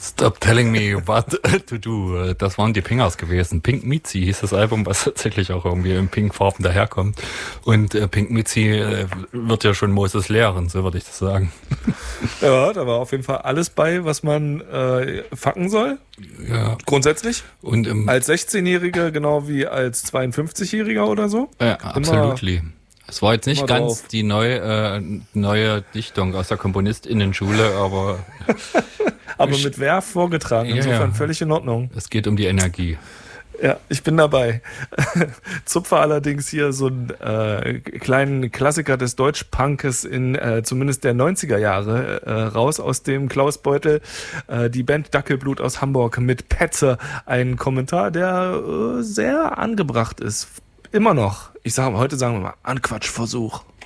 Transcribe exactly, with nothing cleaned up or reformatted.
Stop telling me what to do. Das waren die Pingers gewesen. Pink Mitzi hieß das Album, was tatsächlich auch irgendwie in Pink-Farben daherkommt. Und äh, Pink Mitzi äh, wird ja schon Moses lehren, so würde ich das sagen. Ja, da war auf jeden Fall alles bei, was man äh, fucken soll. Ja. Grundsätzlich. Und im, als sechzehnjähriger genau wie als zweiundfünfzigjähriger oder so. Ja, absolutely. Es war jetzt nicht ganz drauf. die neue, äh, neue Dichtung aus der KomponistInnen-Schule, aber... aber mit Werf vorgetragen, insofern ja, völlig in Ordnung. Es geht um die Energie. Ja, ich bin dabei. Zupfer allerdings hier so einen äh, kleinen Klassiker des Deutschpunkes in äh, zumindest der neunziger Jahre äh, raus aus dem Klausbeutel. Äh, die Band Dackelblut aus Hamburg mit Petze. Ein Kommentar, der äh, sehr angebracht ist. Immer noch. Ich sage, heute sagen wir mal, Anquatschversuch.